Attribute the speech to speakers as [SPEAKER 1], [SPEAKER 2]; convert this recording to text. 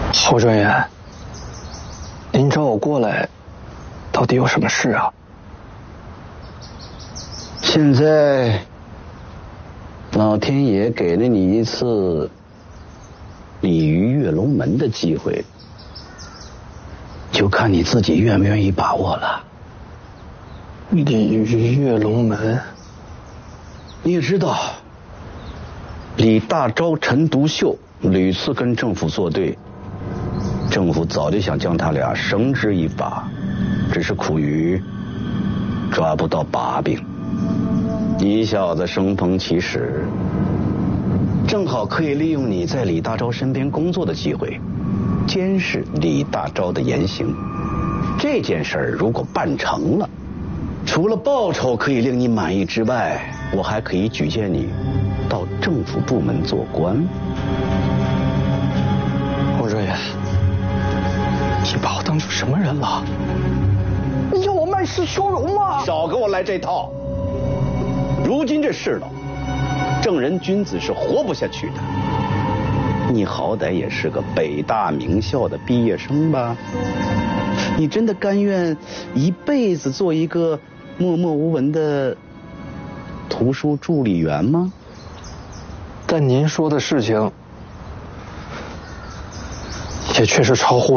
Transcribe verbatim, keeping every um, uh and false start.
[SPEAKER 1] 侯专员，您找我过来，到底有什么事啊？
[SPEAKER 2] 现在，老天爷给了你一次鲤鱼跃龙门的机会，就看你自己愿不愿意把握了。
[SPEAKER 1] 鲤鱼跃龙门，
[SPEAKER 2] 你也知道，李大钊、陈独秀屡次跟政府作对，政府早就想将他俩绳之以法，只是苦于抓不到把柄。你小子生逢其时，正好可以利用你在李大钊身边工作的机会，监视李大钊的言行。这件事儿如果办成了，除了报酬可以令你满意之外，我还可以举荐你到政府部门做官。
[SPEAKER 1] 侯专员，你把我当成什么人了？你要我卖师求荣吗？
[SPEAKER 2] 少给我来这套！如今这世道，正人君子是活不下去的。你好歹也是个北大名校的毕业生吧？你真的甘愿一辈子做一个默默无闻的图书助理员吗？
[SPEAKER 1] 但您说的事情也确实超乎